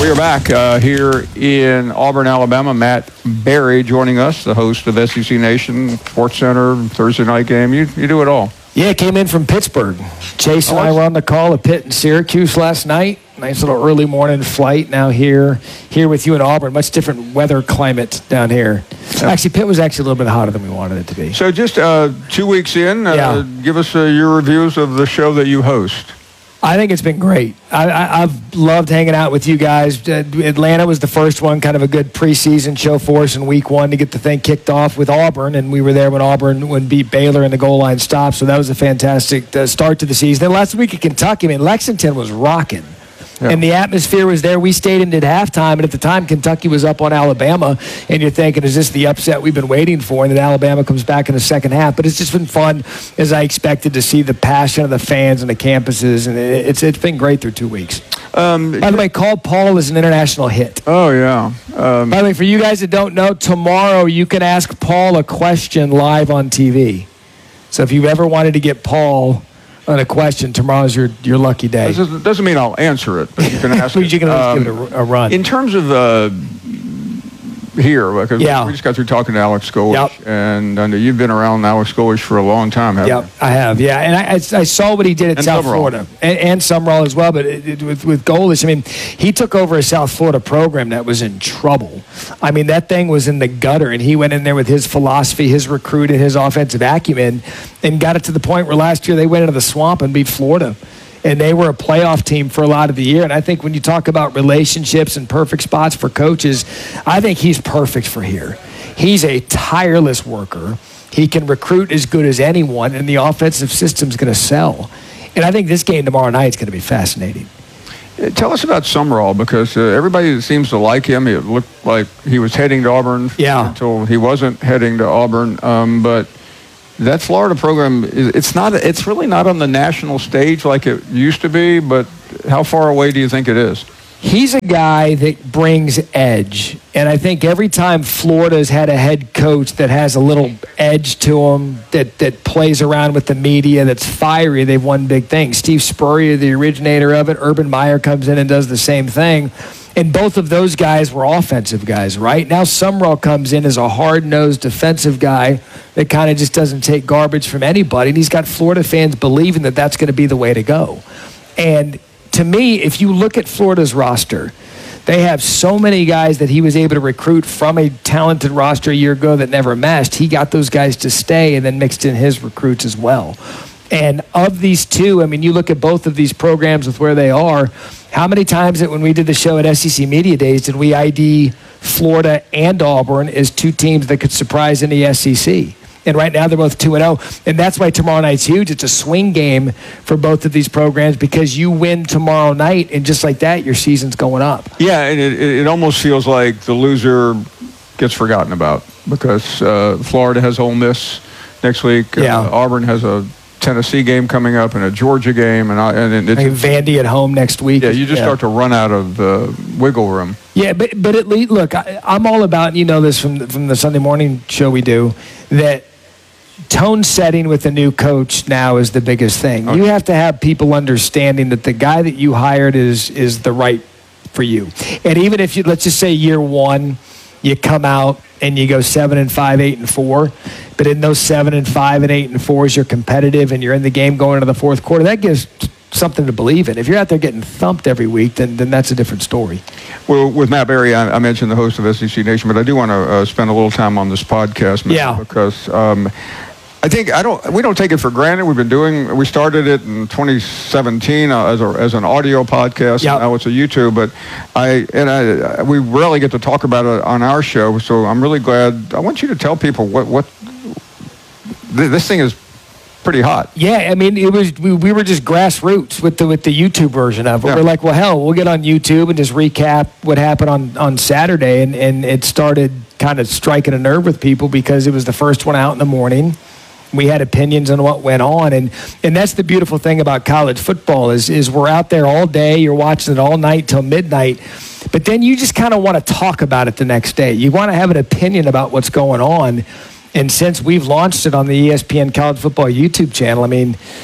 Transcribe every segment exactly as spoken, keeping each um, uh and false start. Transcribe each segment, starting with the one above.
We are back uh, here in Auburn, Alabama. Matt Berry joining us, the host of S E C Nation, Sports Center, Thursday night game. You you do it all. Yeah, came in from Pittsburgh. Chase and I were on the call at Pitt and Syracuse last night. Nice little early morning flight. Now here here with you in Auburn. Much different weather climate down here. Yeah. Actually, Pitt was actually a little bit hotter than we wanted it to be. So just uh, two weeks in, uh, yeah. give us uh, your reviews of the show that you host. I think it's been great. I, I, I've loved hanging out with you guys. Uh, Atlanta was the first one, kind of a good preseason show for us in week one to get the thing kicked off with Auburn, and we were there when Auburn would beat Baylor in the goal line stop, so that was a fantastic uh, start to the season. Then last week at Kentucky, I mean, Lexington was rocking. Yeah. And the atmosphere was there. We stayed and did halftime, and at the time, Kentucky was up on Alabama, and you're thinking, is this the upset we've been waiting for? And then Alabama comes back in the second half. But it's just been fun, as I expected, to see the passion of the fans and the campuses, and it's it's been great through two weeks. Um, By the way, Call Paul is an international hit. Oh, yeah. Um, By the way, for you guys that don't know, tomorrow you can ask Paul a question live on T V. So if you've ever wanted to get Paul on a question, tomorrow's your your lucky day. It doesn't mean I'll answer it, but you can ask it. You can um, give it a, a run. In terms of uh, here, because yeah. we just got through talking to Alex Golesh, yep. and I know you've been around Alex Golesh for a long time, haven't yep, you? I have, yeah. And I, I, I saw what he did at and South Summerall. Florida. And, and Summerall as well, but it, it, with, with Golesh, I mean, he took over a South Florida program that was in trouble. I mean, that thing was in the gutter, and he went in there with his philosophy, his recruiting, his offensive acumen, and got it to the point where last year they went into the swamp and beat Florida. And they were a playoff team for a lot of the year. And I think when you talk about relationships and perfect spots for coaches, I think he's perfect for here. He's a tireless worker. He can recruit as good as anyone, and the offensive system's going to sell. And I think this game tomorrow night is going to be fascinating. Tell us about Summerall, because uh, everybody seems to like him. It looked like he was heading to Auburn yeah. until he wasn't heading to Auburn. Um, but that Florida program, it's not. It's really not on the national stage like it used to be, but how far away do you think it is? He's a guy that brings edge, and I think every time Florida's had a head coach that has a little edge to him, that, that plays around with the media, that's fiery, they've won big things. Steve Spurrier, the originator of it, Urban Meyer comes in and does the same thing. And both of those guys were offensive guys, right? Now Summerall comes in as a hard-nosed defensive guy that kind of just doesn't take garbage from anybody. And he's got Florida fans believing that that's going to be the way to go. And to me, if you look at Florida's roster, they have so many guys that he was able to recruit from a talented roster a year ago that never meshed. He got those guys to stay and then mixed in his recruits as well. And of these two, I mean, you look at both of these programs with where they are. How many times that when we did the show at S E C Media Days did we I D Florida and Auburn as two teams that could surprise in the S E C? And right now they're both two and oh. And that's why tomorrow night's huge. It's a swing game for both of these programs because you win tomorrow night, and just like that, your season's going up. Yeah, and it, it almost feels like the loser gets forgotten about because uh, Florida has Ole Miss next week. Yeah. Uh, Auburn has a Tennessee game coming up and a Georgia game, and I, and it's, I mean, Vandy at home next week. Yeah, you just yeah. start to run out of uh, wiggle room. Yeah, but but at least look, I, I'm all about, you know this from the, from the Sunday morning show we do, that tone setting with a new coach now is the biggest thing. Okay. You have to have people understanding that the guy that you hired is is the right for you. And even if you, let's just say year one, you come out and you go seven and five, eight and four, but in those seven and five and eight and fours, you're competitive and you're in the game going into the fourth quarter. That gives something to believe in. If you're out there getting thumped every week, then then that's a different story. Well, with Matt Berry, I, I mentioned the host of S E C Nation, but I do want to uh, spend a little time on this podcast, Matt, yeah. because um, I think I don't. We don't take it for granted. We've been doing. We started it in twenty seventeen uh, as a, as an audio podcast. Yep. Now it's a YouTube, but I and I we rarely get to talk about it on our show. So I'm really glad. I want you to tell people what what th- this thing is. Pretty hot. Yeah, I mean, it was we, we were just grassroots with the with the YouTube version of it. Yeah. We're like, well, hell, we'll get on YouTube and just recap what happened on, on Saturday, and, and it started kind of striking a nerve with people because it was the first one out in the morning. We had opinions on what went on, and and that's the beautiful thing about college football is is we're out there all day. You're watching it all night till midnight, but then you just kind of want to talk about it the next day. You want to have an opinion about what's going on. And since we've launched it on the E S P N College Football YouTube channel, I mean,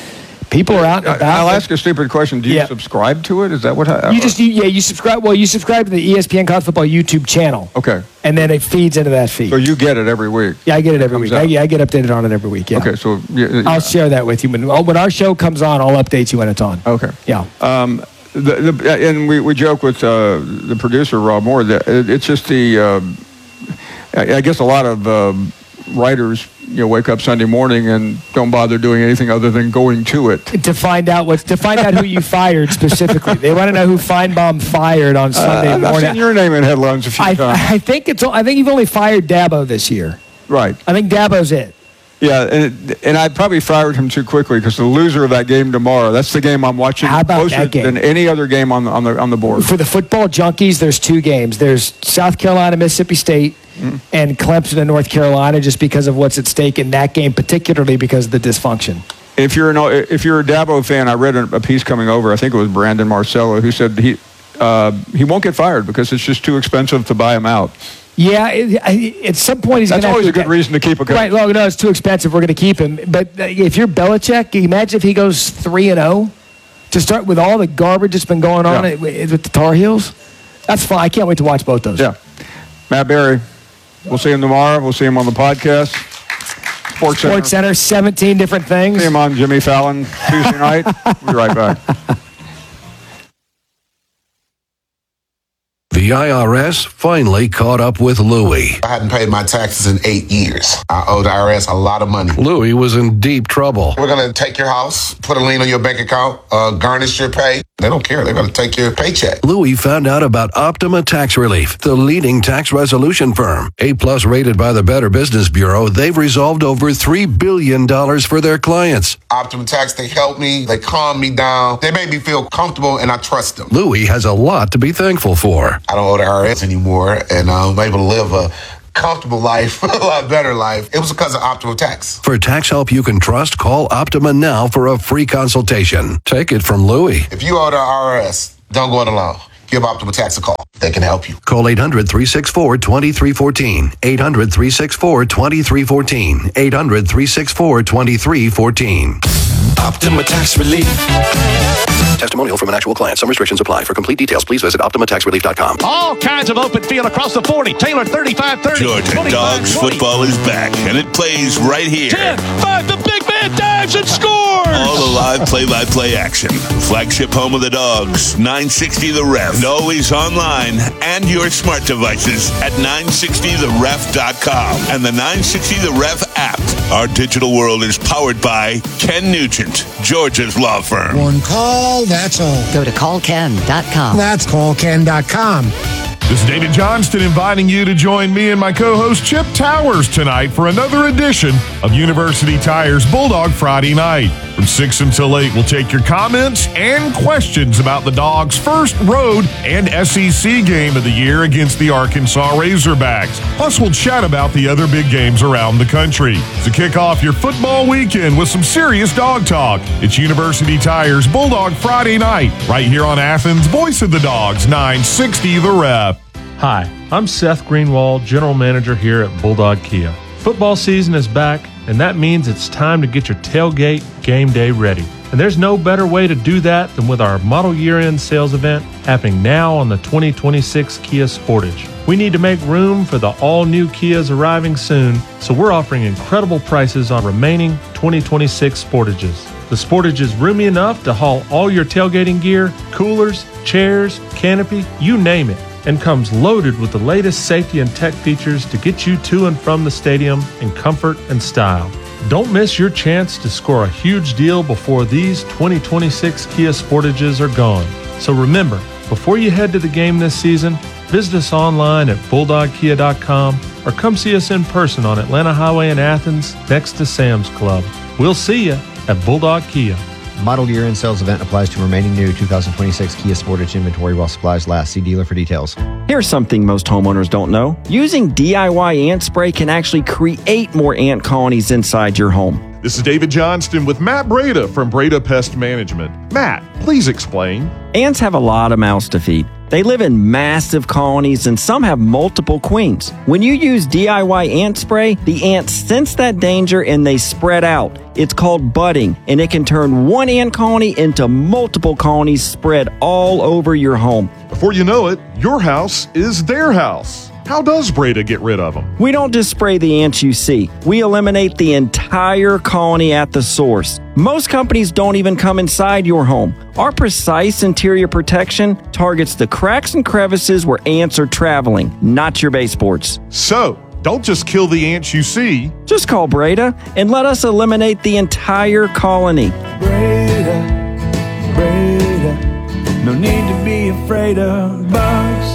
People are out and about. I'll ask a stupid question. Do you Yeah. subscribe to it? Is that what I, You just you, yeah you subscribe well you subscribe to the E S P N College Football YouTube channel. Okay. And then it feeds into that feed. So you get it every week. Yeah, I get it every week. I, out. yeah, I get updated on it every week. Yeah. Okay, so yeah, I'll share that with you when when our show comes on. I'll update you when it's on. okay. Yeah. Um, the, the, and we, we joke with uh, the producer Rob Moore that it, it's just the. Uh, I, I guess a lot of uh, writers, you know, wake up Sunday morning and don't bother doing anything other than going to it. To find out what's to find out who you fired specifically. They want to know who Feinbaum fired on Sunday uh, I've morning. seen your name in headlines a few I, times. I think it's. I think you've only fired Dabo this year. Right. I think Dabo's it. Yeah, and, and I probably fired him too quickly because the loser of that game tomorrow, that's the game I'm watching How about closer that game? than any other game on the, on the, on the board. For the football junkies, there's two games. There's South Carolina, Mississippi State, mm-hmm. and Clemson and North Carolina, just because of what's at stake in that game, particularly because of the dysfunction. If you're an, if you're a Dabo fan, I read a piece coming over, I think it was Brandon Marcello, who said he uh, he won't get fired because it's just too expensive to buy him out. Yeah, it, I, at some point he's going That's to have always to a good get, reason to keep a guy. Right, well, no, it's too expensive. We're going to keep him. But uh, if you're Belichick, imagine if he goes three and zero to start with all the garbage that's been going on Yeah. with, with the Tar Heels. That's fun. I can't wait to watch both those. Yeah, Matt Berry. We'll see him tomorrow. We'll see him on the podcast. Sports, Sports Center. Center, seventeen different things. See him on Jimmy Fallon Tuesday night. We'll be right back. The I R S finally caught up with Louie. I hadn't paid my taxes in eight years. I owe the I R S a lot of money. Louie was in deep trouble. We're going to take your house, put a lien on your bank account, uh, garnish your pay. They don't care. They're going to take your paycheck. Louie found out about Optima Tax Relief, the leading tax resolution firm. A-plus rated by the Better Business Bureau, they've resolved over three billion dollars for their clients. Optima Tax, they help me. They calm me down. They make me feel comfortable, and I trust them. Louie has a lot to be thankful for. I don't owe the I R S anymore, and I'm able to live a comfortable life, a lot better life. It was because of Optima Tax. For tax help you can trust, call Optima now for a free consultation. Take it from Louie. If you owe the I R S, don't go it alone. Give Optima Tax a call. They can help you. Call eight hundred, three six four, two three one four. eight hundred, three six four, two three one four. eight hundred, three six four, two three one four. Optima Tax Relief. Testimonial from an actual client. Some restrictions apply. For complete details, please visit optima tax relief dot com. All kinds of open field across the forty. Taylor thirty-five thirty. Georgia Dogs football is back, and it plays right here. ten, five, the big man dives and scores! All the live play-by-play action. Flagship home of the Dogs, nine sixty The Ref. And always online and your smart devices at nine sixty the ref dot com and the nine sixty The Ref app. Our digital world is powered by Ken Nugent, Georgia's law firm. One call, that's all. Go to call ken dot com. That's call ken dot com. This is David Johnston inviting you to join me and my co-host Chip Towers tonight for another edition of University Tire's Bulldog Friday Night. From six until eight, we'll take your comments and questions about the Dogs' first road and S E C game of the year against the Arkansas Razorbacks. Plus, we'll chat about the other big games around the country. To kick off your football weekend with some serious dog talk, it's University Tire's Bulldog Friday Night, right here on Athens' Voice of the Dogs, nine sixty The Rep. Hi, I'm Seth Greenwald, General Manager here at Bulldog Kia. Football season is back, and that means it's time to get your tailgate game day ready. And there's no better way to do that than with our model year-end sales event happening now on the twenty twenty-six Kia Sportage. We need to make room for the all-new Kias arriving soon, so we're offering incredible prices on remaining twenty twenty-six Sportages. The Sportage is roomy enough to haul all your tailgating gear, coolers, chairs, canopy, you name it, and comes loaded with the latest safety and tech features to get you to and from the stadium in comfort and style. Don't miss your chance to score a huge deal before these twenty twenty-six Kia Sportages are gone. So remember, before you head to the game this season, visit us online at bulldog kia dot com or come see us in person on Atlanta Highway in Athens next to Sam's Club. We'll see you at Bulldog Kia. Model year-end sales event applies to remaining new two thousand twenty-six Kia Sportage inventory while supplies last. See dealer for details. Here's something most homeowners don't know. Using D I Y ant spray can actually create more ant colonies inside your home. This is David Johnston with Matt Breda from Breda Pest Management. Matt, please explain. Ants have a lot of mouths to feed, They live in massive colonies and some have multiple queens. When you use D I Y ant spray, the ants sense that danger and they spread out. It's called budding, and it can turn one ant colony into multiple colonies spread all over your home. Before you know it, your house is their house. How does Breda get rid of them? We don't just spray the ants you see. We eliminate the entire colony at the source. Most companies don't even come inside your home. Our precise interior protection targets the cracks and crevices where ants are traveling, not your baseboards. So, don't just kill the ants you see. Just call Breda and let us eliminate the entire colony. Breda, Breda, no need to be afraid of bugs.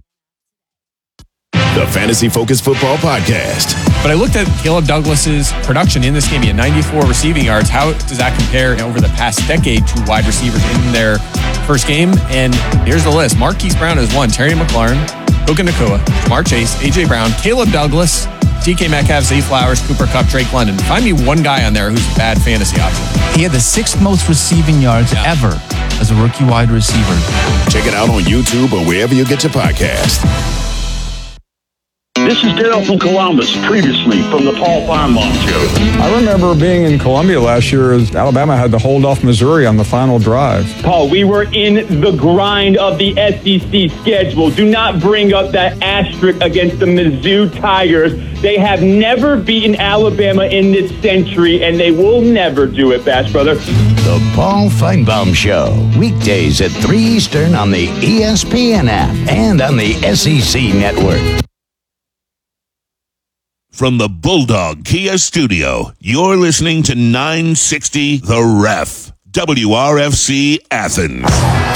The Fantasy Focus Football Podcast. But I looked at Caleb Douglas's production in this game. He had ninety-four receiving yards. How does that compare over the past decade to wide receivers in their first game? And here's the list. Marquise Brown is one. Terry McLaurin, Puka Nacua, Jamar Chase, A J Brown, Caleb Douglas, D K Metcalf, Zay Flowers, Cooper Kupp, Drake London. Find me one guy on there who's a bad fantasy option. He had the sixth most receiving yards yeah. ever as a rookie wide receiver. Check it out on YouTube or wherever you get your podcast. This is Daryl from Columbus, previously from the Paul Feinbaum Show. I remember being in Columbia last year as Alabama had to hold off Missouri on the final drive. Paul, we were in the grind of the S E C schedule. Do not bring up that asterisk against the Mizzou Tigers. They have never beaten Alabama in this century, and they will never do it, Bass Brother. The Paul Feinbaum Show, weekdays at three Eastern on the E S P N app and on the S E C Network. From the Bulldog Kia Studio, you're listening to nine sixty The Ref, W R F C Athens.